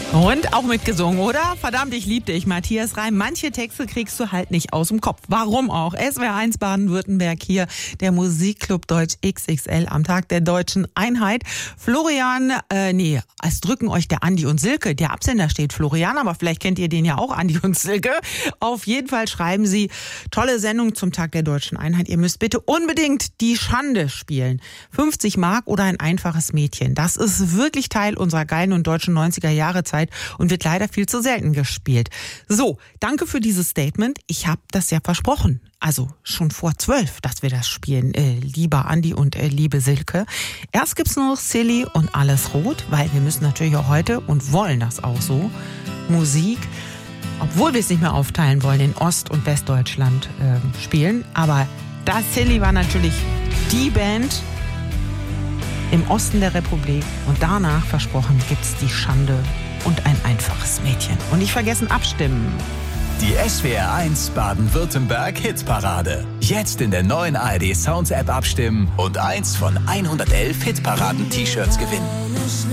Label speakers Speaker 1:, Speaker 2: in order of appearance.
Speaker 1: Und auch mitgesungen, oder? Verdammt, ich lieb dich, Matthias Reim. Manche Texte kriegst du halt nicht aus dem Kopf. Warum auch? SWR1 Baden-Württemberg hier, der Musikclub Deutsch XXL am Tag der Deutschen Einheit. Florian, es drücken euch der Andi und Silke. Der Absender steht Florian, aber vielleicht kennt ihr den ja auch, Andi und Silke. Auf jeden Fall schreiben sie, tolle Sendung zum Tag der Deutschen Einheit. Ihr müsst bitte unbedingt die Schande spielen. 50 Mark oder ein einfaches Mädchen. Das ist wirklich Teil unserer geilen und deutschen 90er-Jahre-Zeit und wird leider viel zu selten gespielt. So, danke für dieses Statement. Ich habe das ja versprochen. Also schon vor 12, dass wir das spielen, lieber Andi und liebe Silke. Erst gibt's noch Silly und Alles Rot, weil wir müssen natürlich auch heute und wollen das auch so, Musik, obwohl wir es nicht mehr aufteilen wollen, in Ost- und Westdeutschland spielen. Aber das Silly war natürlich die Band im Osten der Republik und danach, versprochen, gibt's die Schande und ein einfaches Mädchen. Und nicht vergessen abstimmen.
Speaker 2: Die SWR1 Baden-Württemberg Hitparade. Jetzt in der neuen ARD Sounds App abstimmen und eins von 111 Hitparaden-T-Shirts gewinnen.